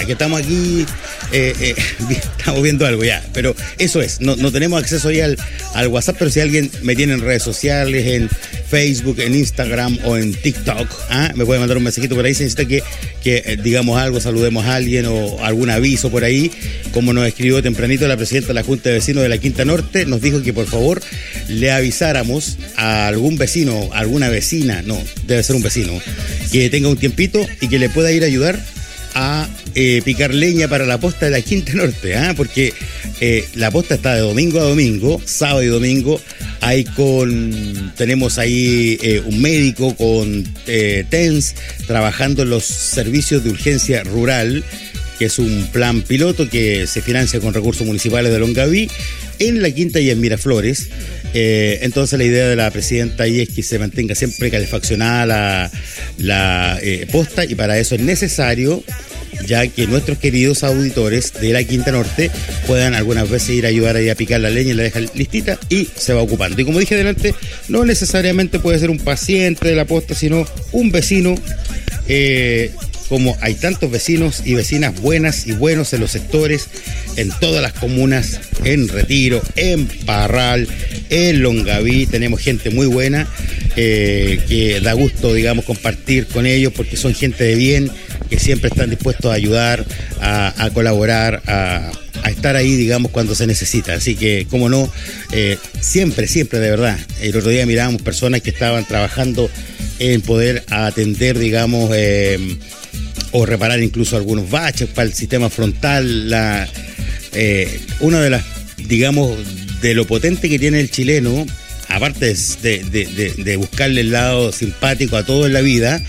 que estamos aquí, estamos viendo algo ya, pero eso es, no tenemos acceso ahí al WhatsApp, pero si alguien me tiene en redes sociales, en Facebook, en Instagram o en TikTok, me puede mandar un mensajito por ahí si necesita que digamos algo, saludemos a alguien o algún aviso por ahí. Como nos escribió tempranito la presidenta de la Junta de Vecinos de la Quinta Norte, nos dijo que por favor le avisáramos a algún vecino, alguna vecina, no, debe ser un vecino, que tenga un tiempito y que le pueda ir a ayudar a picar leña para la posta de la Quinta Norte, porque la posta está de domingo a domingo, sábado y domingo. Tenemos ahí un médico con TENS trabajando en los servicios de urgencia rural, que es un plan piloto que se financia con recursos municipales de Longaví, en la Quinta y en Miraflores. Entonces la idea de la presidenta ahí es que se mantenga siempre calefaccionada la posta, y para eso es necesario ya que nuestros queridos auditores de la Quinta Norte puedan algunas veces ir a ayudar ahí a picar la leña y la dejan listita y se va ocupando. Y como dije adelante, no necesariamente puede ser un paciente de la posta, sino un vecino, como hay tantos vecinos y vecinas buenas y buenos en los sectores, en todas las comunas, en Retiro, en Parral, en Longaví, tenemos gente muy buena, que da gusto, digamos, compartir con ellos, porque son gente de bien, que siempre están dispuestos a ayudar, a colaborar, a estar ahí, digamos, cuando se necesita. Así que, como no, siempre, de verdad. El otro día mirábamos personas que estaban trabajando en poder atender, digamos, o reparar incluso algunos baches para el sistema frontal. Una de las, digamos, de lo potente que tiene el chileno, aparte de buscarle el lado simpático a todo en la vida,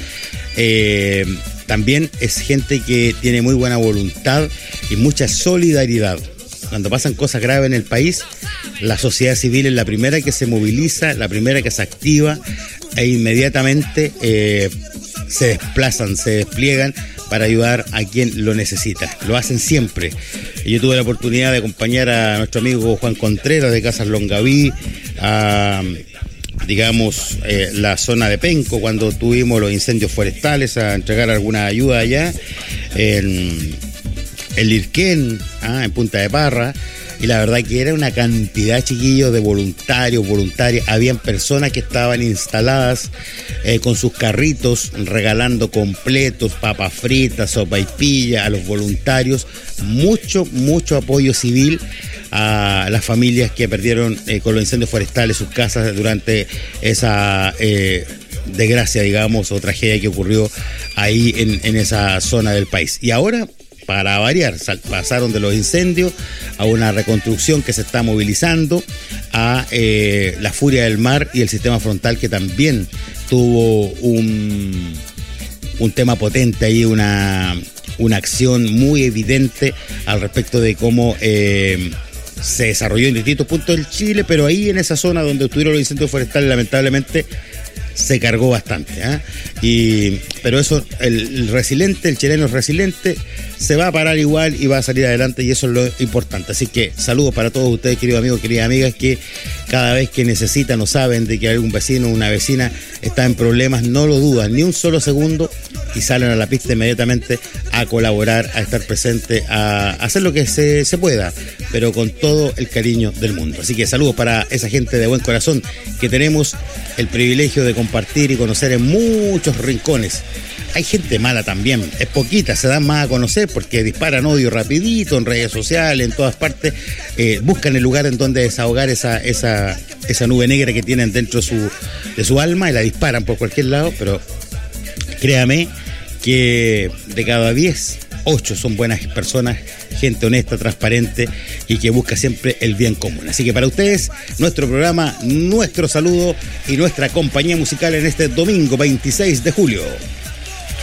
también es gente que tiene muy buena voluntad y mucha solidaridad. Cuando pasan cosas graves en el país, la sociedad civil es la primera que se moviliza, la primera que se activa, e inmediatamente se desplazan, se despliegan para ayudar a quien lo necesita. Lo hacen siempre. Yo tuve la oportunidad de acompañar a nuestro amigo Juan Contreras de Casas Longaví, digamos, la zona de Penco, cuando tuvimos los incendios forestales, a entregar alguna ayuda allá, en Lirquén, en Punta de Parra, y la verdad que era una cantidad, chiquillos, de voluntarios, voluntarias. Habían personas que estaban instaladas con sus carritos, regalando completos, papas fritas, sopaipilla a los voluntarios. Mucho apoyo civil a las familias que perdieron con los incendios forestales sus casas durante esa desgracia, digamos, o tragedia que ocurrió ahí en esa zona del país. Y ahora, para variar, pasaron de los incendios a una reconstrucción que se está movilizando, a la furia del mar y el sistema frontal, que también tuvo un tema potente ahí, una acción muy evidente al respecto de cómo se desarrolló en distintos puntos del Chile, pero ahí en esa zona donde estuvieron los incendios forestales, lamentablemente se cargó bastante, pero eso, el resiliente, el chileno es resiliente, se va a parar igual y va a salir adelante, y eso es lo importante. Así que saludos para todos ustedes, queridos amigos, queridas amigas, que cada vez que necesitan o saben de que algún vecino o una vecina está en problemas, no lo dudan ni un solo segundo y salen a la pista inmediatamente a colaborar, a estar presente, a hacer lo que se pueda, pero con todo el cariño del mundo. Así que saludos para esa gente de buen corazón que tenemos el privilegio de compartir y conocer en muchos rincones. Hay gente mala también, es poquita, se dan más a conocer porque disparan odio rapidito en redes sociales, en todas partes, buscan el lugar en donde desahogar esa nube negra que tienen dentro de su alma y la disparan por cualquier lado. Pero créame que de cada 10, 8 son buenas personas, gente honesta, transparente y que busca siempre el bien común. Así que para ustedes, nuestro programa, nuestro saludo y nuestra compañía musical en este domingo 26 de julio.